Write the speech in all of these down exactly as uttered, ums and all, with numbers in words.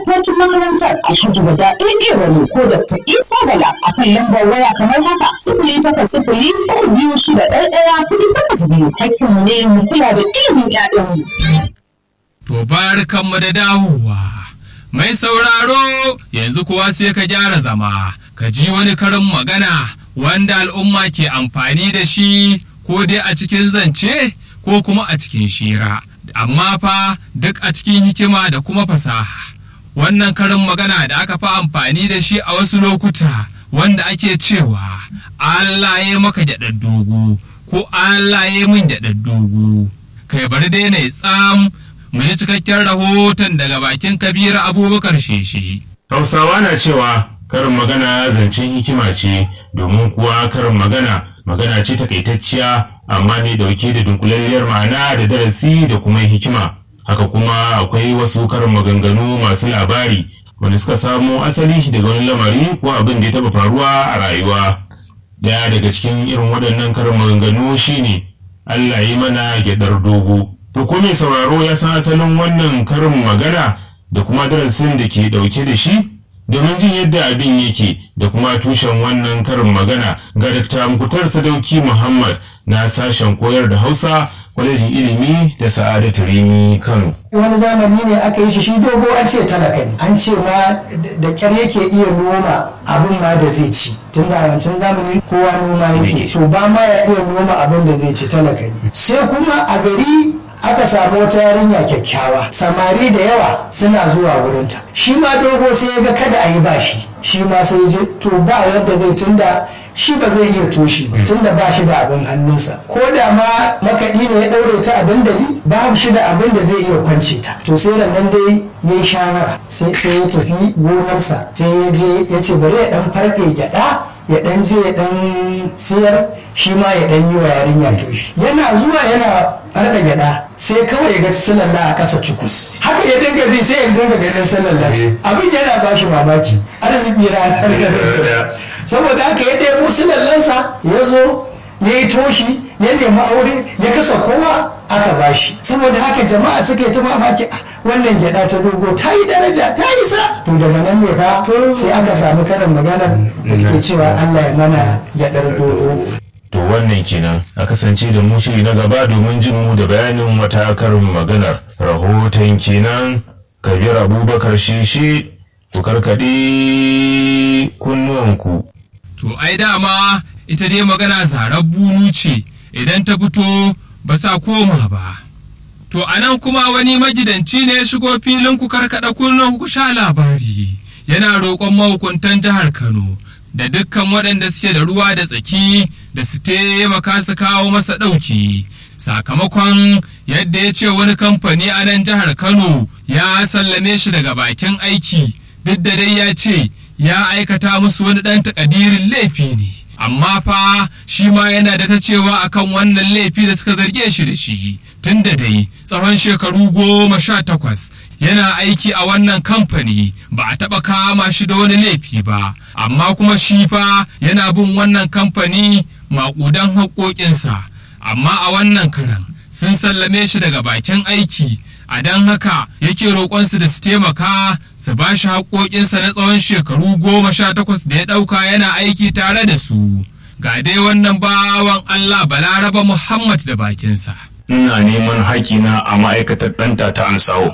sarkin makarantar Alhaji Wada A A Wani ko Dakta Isa Bala a kan lambar waya kamar haka sifili takwas sifili uku biyu shida ɗaya ɗaya kuɗi takwas biyu. Hakkinmu ne mu kula da ilimin ƴaƴanmu. To barkanmu da dawowa. Mai sauraro yanzu kuwa sai ka gyara zama ka ji wani karin magana wanda al'umma ke amfani da shi ko dai a cikin zance ko kuma a cikin shira, amma fa duk a cikin hikima da kuma fasaha. Wannan karin magana da aka fi amfani da shi a wasu lokuta wanda ake cewa Allah ya maka gyaɗar dogo ko Allah ya min gyaɗar dogo. Kai bari dai na tsam mu yi cikakken rahoton daga bakin Kabiru Abubakar Sheshe. Hausawa na cewa karin magana zancen hikima ce, domin kuwa karin magana magana ce takaitacciya amma ne dauke da dunkulalliyar ma'ana da darasi da kuma hikima. Haka kuma akwai wasu karin maganganu masu labari wanda suka samo asali daga wani lamari ko abin da ya taba faruwa a rayuwa. Daya daga cikin irin waɗannan karin maganganu shine Allah yi mana gyaɗar dogo. To ko mai sauraro ya san asalin wannan karin magana da kuma darasin da ke dauke da shi? Domin jin yadda abin yake da kuma tushen wannan karin magana ga Dakta Mukhtar Sadauki Muhammad na sashen koyar da Hausa kwalejin ilimi da Sa'adatu Rimi Kano. Wani zamani ne aka yi shi shi dogo an ce talaka ne, an ce ma da kyar yake iya noma abin ma da zai ci, tunda a wancan zamani kowa noma yake, to ba ma ya iya noma abin da zai ci, talaka ne. Sai kuma a gari aka samu wata yarinya kyakkyawa, samari da yawa suna zuwa wurinta, shi ma dogo sai ya ga kada a yi bashi, shi ma sai je to ba yadda zai, tunda shi ba zai iya toshi ba tunda ba shi da abin hannunsa, ko da ma makaɗi ne ya ɗaure ta a dandali babu shi da abin da zai iya kwance ta. To sai nan dai ya yi shawara sai ya tafi gonarsa, sai ya je ya ce bari ya ɗan farɗe gyaɗa ya ɗan je ya ɗan siyar, shi ma ya ɗan yi wa yarinya toshi. Yana zuwa yana farɗa gyaɗa sai kawai ya ga silalla a ƙasa cukus, haka ya dinga bi sai ya dinga ganin silalla, abin yana ba shi mamaki, arziki ranar saboda haka ya ɗebo silallansa ya zo ya yi toshi ya nemi aure ya kasa kowa aka bashi. Saboda haka jama'a suke ta mamaki, wannan gyaɗa ta dogo ta yi daraja ta yi sa. To daga nan ne fa sai aka samu karin magana da ke cewa Allah ya mana gyaɗar dogo. To wannan kenan, a kasance da mu shiri na gaba domin jin mu da bayanin wata karin maganar. Rahoton kenan Kabir Abubakar Sheshe, ku karkaɗe kunnuwanku. To ai dama ita dai magana zarar bunu ce, idan ta fito ba sa koma ba. To anan kuma wani magidanci ne ya shigo filin ku karkaɗa kunnuwanku ku sha labari, yana roƙon mahukuntan jihar Kano da dukkan waɗanda suke da ruwa da tsaki da su taimaka su kawo masa ɗauki, sakamakon yadda ya ce wani kamfani a nan jihar Kano ya sallame shi daga bakin aiki, duk da dai ya ce ya aikata musu wani ɗan takadirin laifi ne, amma fa shi ma yana da ta cewa akan wannan laifi da suka zarge shi da shi, tun da dai tsawon shekaru goma sha takwas yana aiki a wannan kamfani ba a taɓa kama shi da wani laifi ba, amma kuma shi fa yana bin wannan kamfani maƙudan haƙoƙinsa, amma a wannan karan sun sallame shi daga bakin aiki. A don haka yake roƙonsu da su taimaka su ba shi haƙoƙinsa na tsawon shekaru goma sha takwas da ya ɗauka yana aiki tare da su. Ga dai wannan bawan Allah Balaraba Muhammad da bakinsa. Ina neman haƙina a ma'aikatar ɗanta ta Ansawo.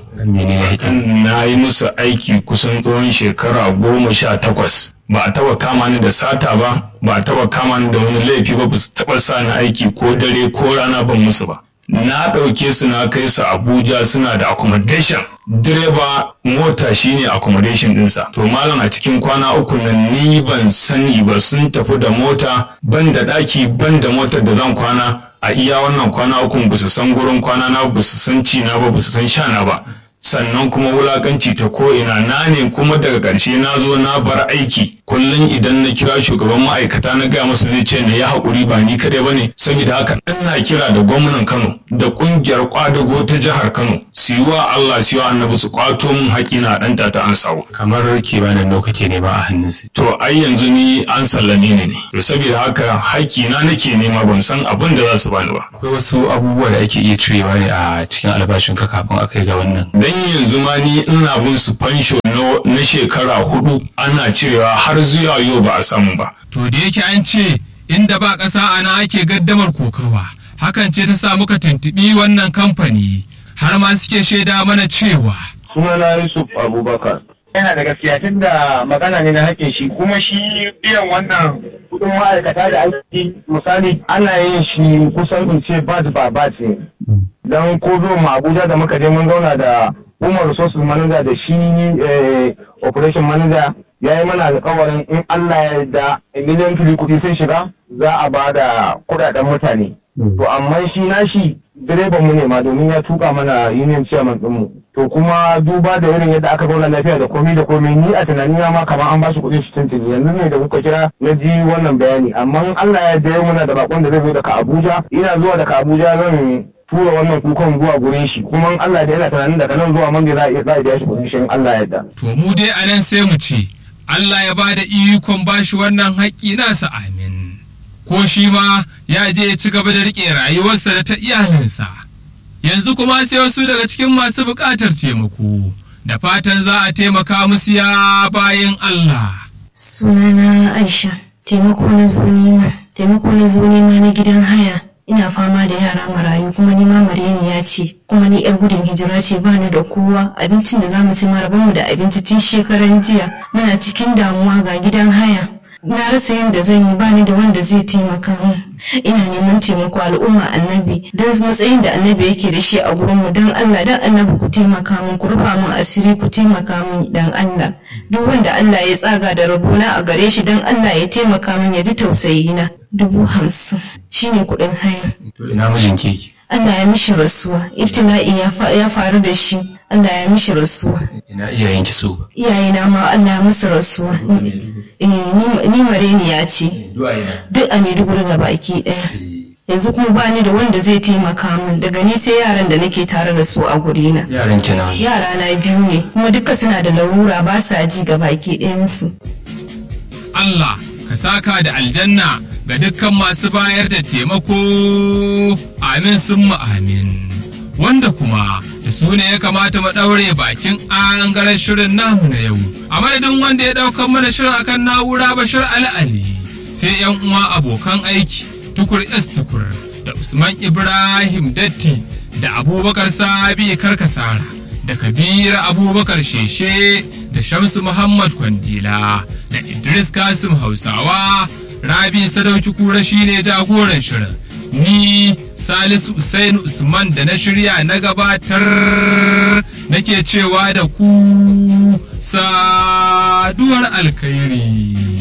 Na yi musu aiki kusan tsawon shekara goma sha takwas. Ba a taɓa kama ni da sata ba, ba a taɓa kama ni da wani laifi ba, ba su taɓa sa ni aiki ko dare ko rana ban musu ba. Na ɗauke su na kai su Abuja, suna da accommodation. Direba mota shine accommodation ɗinsa. To malam a cikin kwana uku nan ni ban sani ba, sun tafi da mota, ban da ɗaki, ban da motar da zan kwana. A iya wannan kwana uku ba su san gurin kwana na, ba su san ci na ba, ba su san sha na ba. Sannan kuma wulakanci ta ko'ina na ne, kuma daga ƙarshe na zo na bar aiki. Kullum idan na kira shugaban ma'aikata na gaya masa zai ce na ya haƙuri ba ni kaɗai ba ne, saboda haka ina kira da gwamnan Kano da ƙungiyar ƙwadago ta jihar Kano su yi wa Allah su yi wa Annabi su ƙwato min haƙina a ɗanta ta Ansawo. Kamar kimanin nawa kake nema a hannunsa? To ai yanzu ni an sallame ni ne, to saboda haka haƙina nake nema, ban san abin da za su bani ba. Akwai wasu abubuwa da ake iya cirewa ne a cikin albashinka kafin a kai ga wannan? Dan yanzu ma ni ina bin su fansho na na shekara hudu ana cirewa har zuwa yau ba a samu ba. To da yake an ce inda ba ƙasa ana ake gaddamar kokawa, hakan ce ta sa muka tuntuɓi wannan kamfani har ma suke shaida mana cewa. Sunana Yusuf Abubakar. Yana da gaskiya tun da magana ne na haƙƙin shi, kuma shi biyan wannan kudin ma'aikata da aiki misali ana yin shi kusan in ce bat ba bat ne. Don ko zo mu Abuja da muka je mun zauna da Umar Resources Manager da shi Operation Manager ya yi mana alƙawarin in Allah ya yarda miliyan fili kuɗi sun shiga za a ba da kuɗaɗen mutane. To amma shi nashi direban mu ne ma domin ya tuka mana union chairman ɗinmu. To kuma duba da irin yadda aka zauna lafiya da komai da komai ni a tunanina ma kamar an ba shi kuɗin shi tuntuni, yanzu ne da kuka kira na ji wannan bayani, amma Allah ya yarda muna da bakon da zai zo daga Abuja, ina zuwa daga Abuja zan tura wannan kukan zuwa gurin shi, kuma Allah da yana tunanin daga nan zuwa Monday za a iya za a biya shi kuɗin shi Allah ya yarda. To mu dai a nan sai mu ce Allah ya bada ikon bashi wannan haƙƙi nasa, amin. Ko shi ma ya je ya ci gaba da riƙe rayuwarsa da ta iyalinsa. Yanzu kuma sai wasu daga cikin masu buƙatar taimako, da fatan za a taimaka musu ya bayan Allah. Sunana Aisha, taimako na zo nema, taimako na zo nema na gidan haya. Ina fama da yara marayu kuma ni ma mareniya ce, kuma ni yar gudun hijira ce, bani da kowa. Abincin da zamu ci ma rabonmu da abinci tun shekaran jiya. Muna cikin damuwa ga gidan haya. Na rasa yadda zan yi, bani da wanda zai taimaka min. Ina neman taimako al'umma annabi, dan matsayin da annabi yake da shi a gurin mu, dan Allah dan annabi ku taimaka min, ku rufa min asiri, ku taimaka min dan Allah. Duk wanda Allah ya tsaga da rabona a gare shi, dan Allah ya taimaka min, ya ji tausayi na. Dubu hamsin shine kuɗin haya. To ina mijin ke? Allah ya mishi rasuwa, iftila'i ya faru da shi. Allah ya mishi rasuwa. Ina iyayen ki so? Iyayena ma Allah ya musu rasuwa. Ni mareniya ce. Duk a Maiduguri ga baki ɗaya. Yanzu kuma ba ni da wanda zai taimaka min, daga ni sai yaran da nake tare da su a gurina. Yaran ki nawa? Yara na biyu ne, kuma duka suna da larura, ba sa ji ga baki ɗayansu. Allah ka saka da aljanna ga dukkan masu bayar da taimako, amin sun amin. Wanda kuma da su ne ya kamata mu ɗaure bakin angaren shirin namu na yau. A madadin wanda ya ɗaukar mana shirin akan na'ura Bashir Ali, sai yan uwa abokan aiki Tukur S Tukur da Usman Ibrahim Datti da Abubakar Sabi Karkasara da Kabir Abubakar Sheshe da Shamsu Muhammad Kwandila da Idris Kasim Hausawa. Rabi Sadauki Kura shine jagoran shirin. Ni Salisu Usainu Usman da na shirya na gabatar nake cewa da ku saduwar alkhairi.